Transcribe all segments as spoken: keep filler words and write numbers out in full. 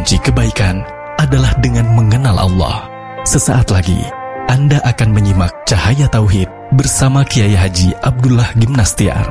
kunci kebaikan adalah dengan mengenal Allah. Sesaat lagi, Anda akan menyimak Cahaya Tauhid bersama Kiai Haji Abdullah Gimnastiar.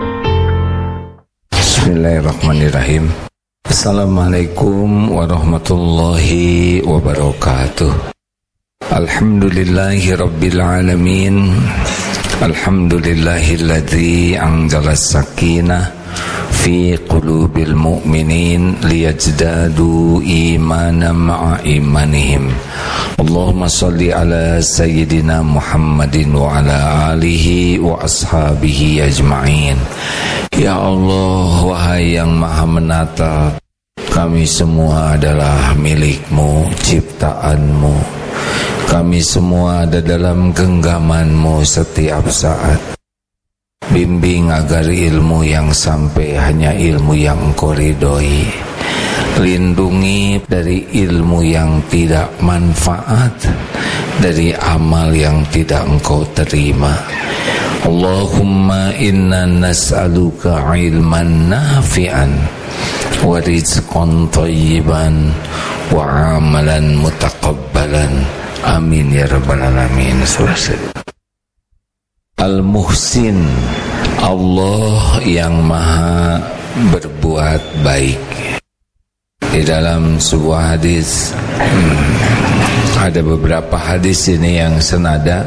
Bismillahirrahmanirrahim. Assalamualaikum warahmatullahi wabarakatuh. Alhamdulillahi rabbil alamin. Alhamdulillahilladzi anzala sakinah fi qulubil mu'minin liyajdadu imanan ma'a imanihim. Allahumma salli ala sayyidina Muhammadin wa ala alihi wa ashabihi ajma'in. Ya Allah, wahai yang maha menata, kami semua adalah milik-Mu, ciptaan-Mu. Kami semua ada dalam genggaman-Mu setiap saat. Bimbing agar ilmu yang sampai hanya ilmu yang Engkau ridhoi. Lindungi dari ilmu yang tidak manfaat, dari amal yang tidak Engkau terima. Allahumma inna nas'aluka ilman nafi'an wa rizqan thayyiban wa amalan mutaqabbalan. Amin ya rabbal alamin. Al-Muhsin, Allah yang maha berbuat baik. Di dalam sebuah hadis, hmm, ada beberapa hadis ini yang senada.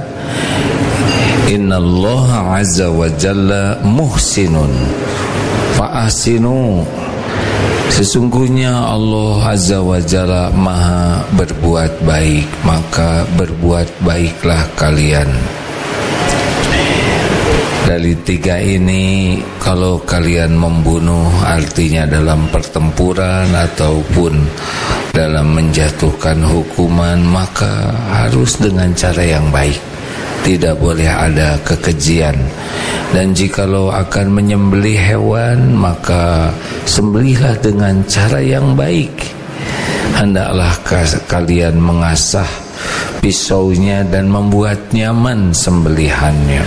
Innallaha azza wa jalla muhsinun fa ahsinu. Sesungguhnya Allah azza wa jalla maha berbuat baik, maka berbuat baiklah kalian. Dari tiga ini, kalau kalian membunuh, artinya dalam pertempuran ataupun dalam menjatuhkan hukuman, maka harus dengan cara yang baik. Tidak boleh ada kekejian. Dan jikalau akan menyembelih hewan, maka sembelihlah dengan cara yang baik. Hendaklah kalian mengasah pisaunya dan membuat nyaman sembelihannya.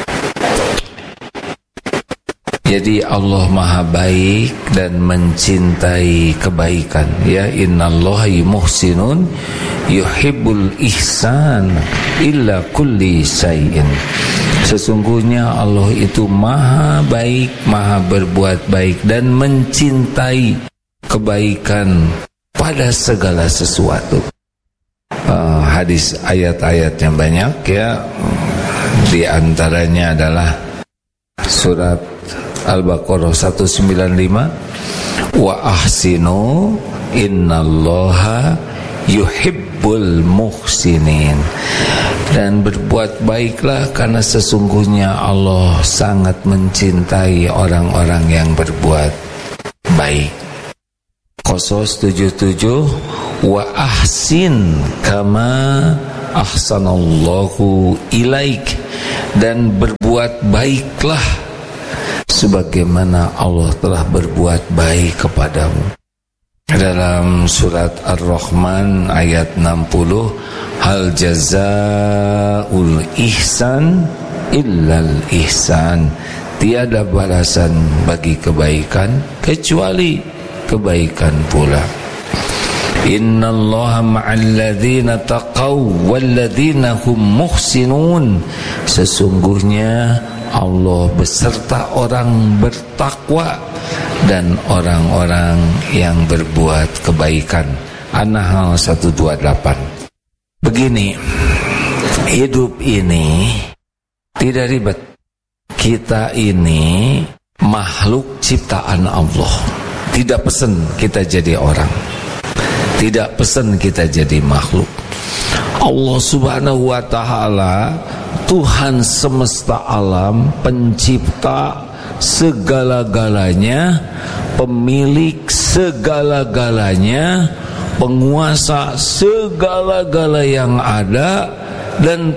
Jadi Allah maha baik dan mencintai kebaikan. Ya, innallaha muhsinun yuhibbul ihsan illa kulli syai'in. Sesungguhnya Allah itu maha baik, maha berbuat baik dan mencintai kebaikan pada segala sesuatu. Uh, hadis ayat-ayatnya banyak ya. Di antaranya adalah surat Al-Baqarah seratus sembilan puluh lima, wa ahsinu innallaha yuhibbul muhsinin. Dan berbuat baiklah karena sesungguhnya Allah sangat mencintai orang-orang yang berbuat baik. Qasas tujuh puluh tujuh, wa ahsin kama ahsanallahu ilaik. Dan berbuat baiklah sebagaimana Allah telah berbuat baik kepadamu. Dalam surat Ar-Rahman ayat enam puluh, hal jazaa'ul ihsan illal ihsan. Tiada balasan bagi kebaikan kecuali kebaikan pula. Innallaha ma'al ladzina taqaw wal ladzina hum muhsinun. Sesungguhnya Allah beserta orang bertakwa dan orang-orang yang berbuat kebaikan. An-Nahl seratus dua puluh delapan. Begini, hidup ini tidak ribet. Kita ini makhluk ciptaan Allah. Tidak pesen kita jadi orang. Tidak pesen kita jadi makhluk. Allah subhanahu wa ta'ala, Tuhan semesta alam, pencipta segala-galanya, pemilik segala-galanya, penguasa segala-gala yang ada, dan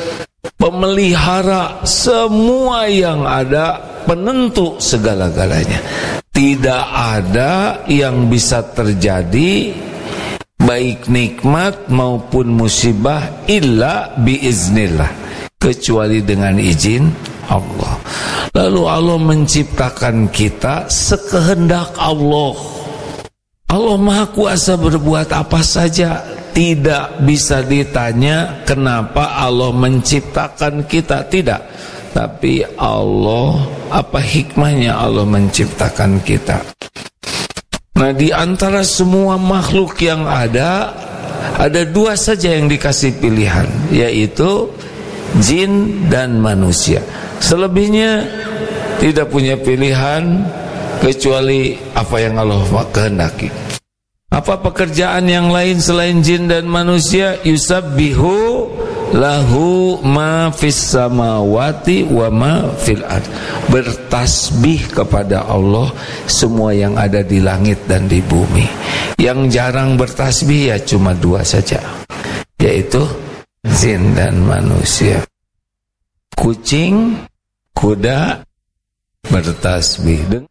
pemelihara semua yang ada, penentu segala-galanya. Tidak ada yang bisa terjadi, baik nikmat maupun musibah, illa biiznillah, kecuali dengan izin Allah. Lalu Allah menciptakan kita sekehendak Allah. Allah Maha Kuasa berbuat apa saja. Tidak bisa ditanya kenapa Allah menciptakan kita, tidak. Tapi Allah, apa hikmahnya Allah menciptakan kita. Nah, di antara semua makhluk yang ada, ada dua saja yang dikasih pilihan, yaitu jin dan manusia. Selebihnya tidak punya pilihan kecuali apa yang Allah kehendaki. Apa pekerjaan yang lain selain jin dan manusia? Yusabbihu lahu ma fis samawati wa ma fil ard. Bertasbih kepada Allah semua yang ada di langit dan di bumi. Yang jarang bertasbih ya cuma dua saja, yaitu jin dan manusia. Kucing, kuda bertasbih.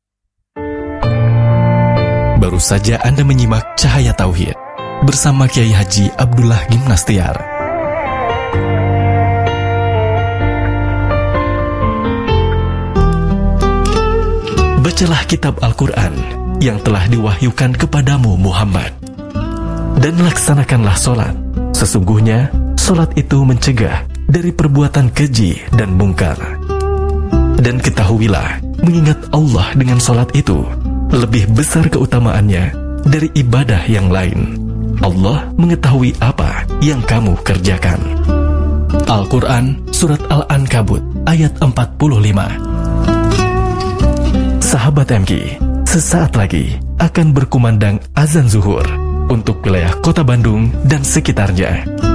Baru saja Anda menyimak Cahaya Tauhid bersama Kiai Haji Abdullah Gimnastiar. Bacalah kitab Al-Quran yang telah diwahyukan kepadamu Muhammad, dan laksanakanlah solat. Sesungguhnya solat itu mencegah dari perbuatan keji dan mungkar. Dan ketahuilah, mengingat Allah dengan solat itu lebih besar keutamaannya dari ibadah yang lain. Allah mengetahui apa yang kamu kerjakan. Al-Quran Surat Al-Ankabut ayat empat puluh lima. Sahabat M K, sesaat lagi akan berkumandang azan zuhur untuk wilayah Kota Bandung dan sekitarnya.